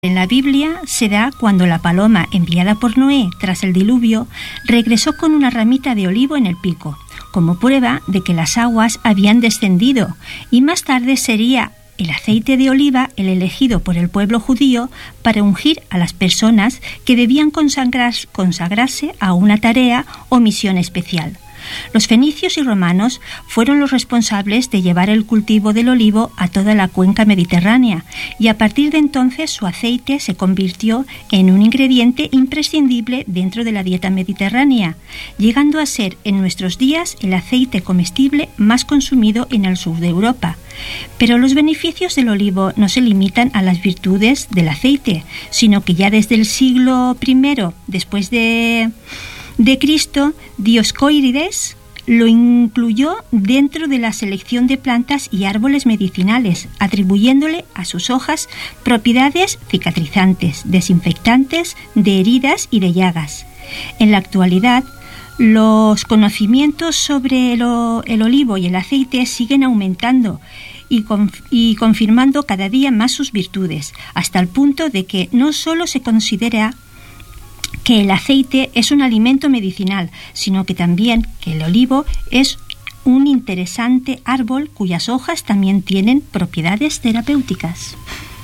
En la Biblia se da cuando la paloma enviada por Noé tras el diluvio regresó con una ramita de olivo en el pico, como prueba de que las aguas habían descendido, y más tarde sería el aceite de oliva el elegido por el pueblo judío para ungir a las personas que debían consagrarse a una tarea o misión especial. Los fenicios y romanos fueron los responsables de llevar el cultivo del olivo a toda la cuenca mediterránea, y a partir de entonces su aceite se convirtió en un ingrediente imprescindible dentro de la dieta mediterránea, llegando a ser en nuestros días el aceite comestible más consumido en el sur de Europa. Pero los beneficios del olivo no se limitan a las virtudes del aceite, sino que ya desde el siglo I después de Cristo, Dioscórides lo incluyó dentro de la selección de plantas y árboles medicinales, atribuyéndole a sus hojas propiedades cicatrizantes, desinfectantes de heridas y de llagas. En la actualidad, los conocimientos sobre el olivo y el aceite siguen aumentando y confirmando cada día más sus virtudes, hasta el punto de que no solo se considera que el aceite es un alimento medicinal, sino que también que el olivo es un interesante árbol cuyas hojas también tienen propiedades terapéuticas.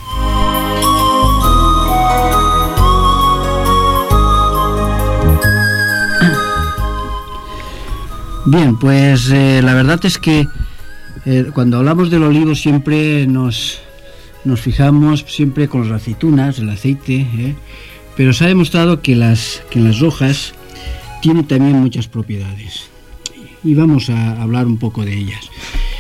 Bien, pues la verdad es que cuando hablamos del olivo siempre nos fijamos siempre con las aceitunas, el aceite, pero se ha demostrado que en las hojas tiene también muchas propiedades, y vamos a hablar un poco de ellas.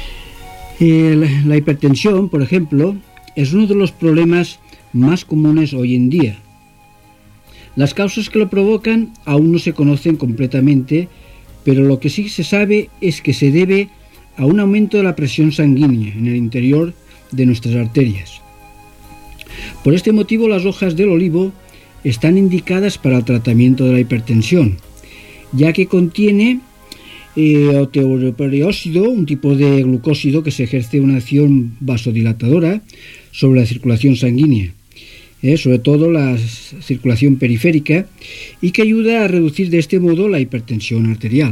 La hipertensión, por ejemplo, es uno de los problemas más comunes hoy en día. Las causas que lo provocan aún no se conocen completamente, pero lo que sí se sabe es que se debe a un aumento de la presión sanguínea en el interior de nuestras arterias. Por este motivo, las hojas del olivo están indicadas para el tratamiento de la hipertensión, ya que contiene oteoperóxido, un tipo de glucósido que se ejerce una acción vasodilatadora sobre la circulación sanguínea, sobre todo la circulación periférica, y que ayuda a reducir de este modo la hipertensión arterial.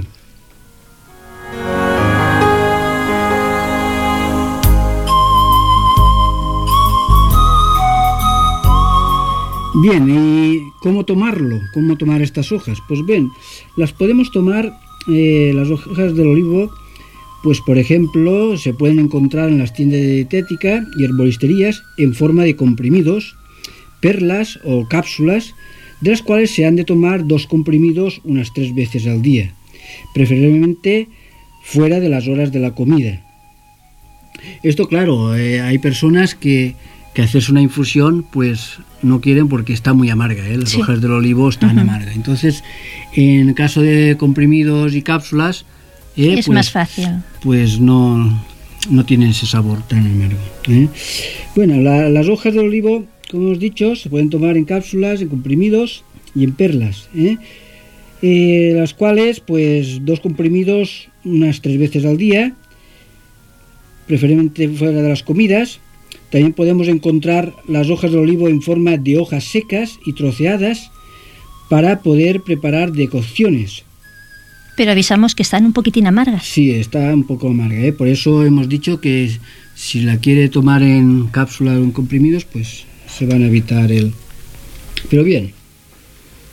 Bien, ¿y cómo tomarlo? ¿Cómo tomar estas hojas? Pues bien, las podemos tomar, las hojas del olivo, pues por ejemplo, se pueden encontrar en las tiendas de dietética y herboristerías en forma de comprimidos, perlas o cápsulas, de las cuales se han de tomar 2 comprimidos unas 3 veces al día, preferiblemente fuera de las horas de la comida. Esto, claro, hay personas que hacerse una infusión pues no quieren porque está muy amarga, las hojas del olivo están amargas. Entonces, en caso de comprimidos y cápsulas, es pues, más fácil. Pues no tienen ese sabor tan amargo. Bueno, las hojas del olivo, como hemos dicho, se pueden tomar en cápsulas, en comprimidos y en perlas, las cuales, pues 2 comprimidos unas 3 veces al día, preferiblemente fuera de las comidas. También podemos encontrar las hojas de olivo en forma de hojas secas y troceadas para poder preparar decocciones. Pero avisamos que están un poquitín amargas. Sí, está un poco amarga, por eso hemos dicho que si la quiere tomar en cápsula o en comprimidos, pues se van a evitar Pero bien.